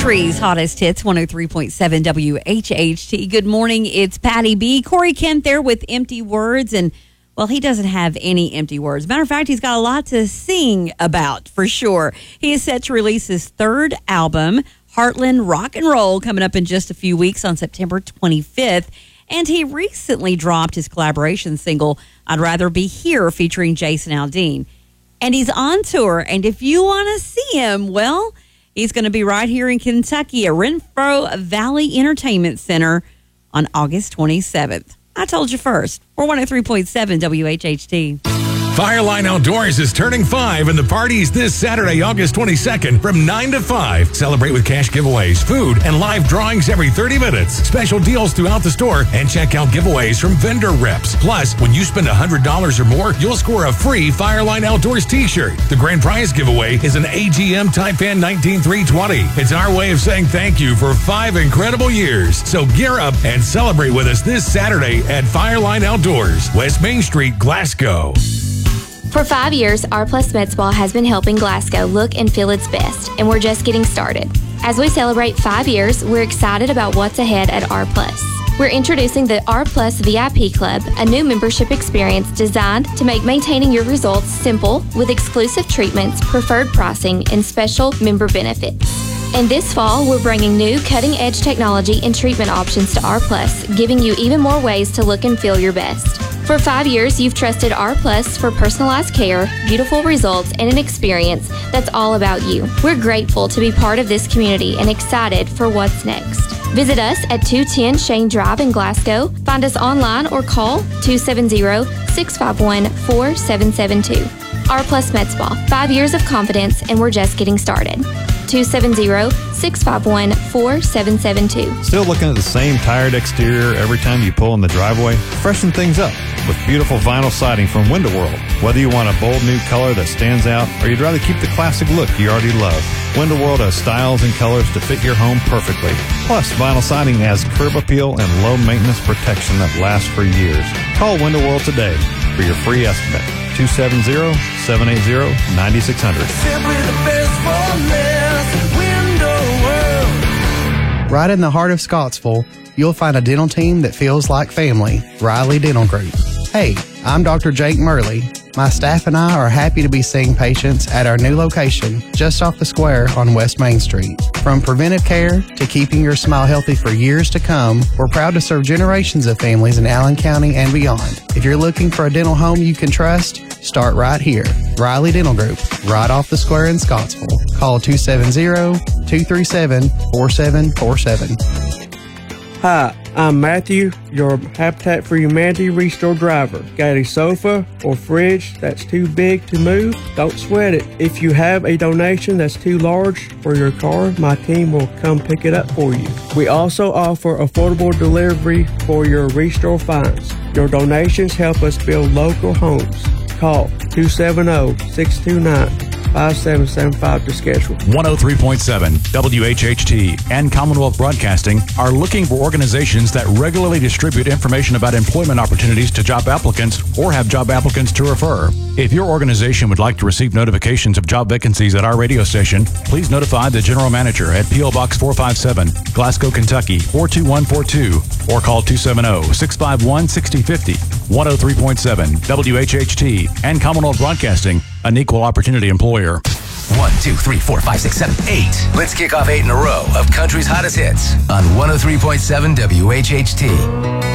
Country's hottest hits, 103.7 WHHT. Good morning. It's Patty B. Corey Kent there with Empty Words. And, well, he doesn't have any empty words. Matter of fact, he's got a lot to sing about, for sure. He is set to release his third album, Heartland Rock and Roll, coming up in just a few weeks on September 25th. And he recently dropped his collaboration single, I'd Rather Be Here, featuring Jason Aldean. And he's on tour. And if you want to see him, well, he's going to be right here in Kentucky at Renfro Valley Entertainment Center on August 27th. I told you first. We're 103.7 WHHT. Fireline Outdoors is turning 5, and the party's this Saturday, August 22nd from 9 to 5. Celebrate with cash giveaways, food, and live drawings every 30 minutes. Special deals throughout the store, and check out giveaways from vendor reps. Plus, when you spend $100 or more, you'll score a free Fireline Outdoors t-shirt. The grand prize giveaway is an AGM Taipan 19320. It's our way of saying thank you for 5 incredible years. So gear up and celebrate with us this Saturday at Fireline Outdoors, West Main Street, Glasgow. For 5 years, R Plus Med Spa has been helping Glasgow look and feel its best, and we're just getting started. As we celebrate 5 years, we're excited about what's ahead at R Plus. We're introducing the R Plus VIP Club, a new membership experience designed to make maintaining your results simple with exclusive treatments, preferred pricing, and special member benefits. And this fall, we're bringing new cutting-edge technology and treatment options to R Plus, giving you even more ways to look and feel your best. For 5 years, you've trusted R Plus for personalized care, beautiful results, and an experience that's all about you. We're grateful to be part of this community and excited for what's next. Visit us at 210 Shane Drive in Glasgow. Find us online or call 270-651-4772. R Plus Med Spa, 5 years of confidence, and we're just getting started. 270-651-4772. Still looking at the same tired exterior every time you pull in the driveway? Freshen things up with beautiful vinyl siding from Window World. Whether you want a bold new color that stands out or you'd rather keep the classic look you already love, Window World has styles and colors to fit your home perfectly. Plus, vinyl siding has curb appeal and low maintenance protection that lasts for years. Call Window World today for your free estimate. 270-780-9600. Simply the best for less. Window World. Right in the heart of Scottsville, you'll find a dental team that feels like family, Riley Dental Group. Hey, I'm Dr. Jake Murley. My staff and I are happy to be seeing patients at our new location just off the square on West Main Street. From preventive care to keeping your smile healthy for years to come, we're proud to serve generations of families in Allen County and beyond. If you're looking for a dental home you can trust, start right here. Riley Dental Group, right off the square in Scottsville. Call 270-237-4747. Hi, I'm Matthew, your Habitat for Humanity Restore driver. Got a sofa or fridge that's too big to move? Don't sweat it. If you have a donation that's too large for your car, my team will come pick it up for you. We also offer affordable delivery for your Restore finds. Your donations help us build local homes. Call 270-629-5775 to schedule. 103.7 WHHT and Commonwealth Broadcasting are looking for organizations that regularly distribute information about employment opportunities to job applicants or have job applicants to refer. If your organization would like to receive notifications of job vacancies at our radio station, please notify the General Manager at P.O. Box 457, Glasgow, Kentucky 42142, or call 270-651-6050. 103.7 WHHT and Commonwealth Broadcasting, an equal opportunity employer. 1, 2, 3, 4, 5, 6, 7, 8. Let's kick off 8 in a row of country's hottest hits on 103.7 WHHT.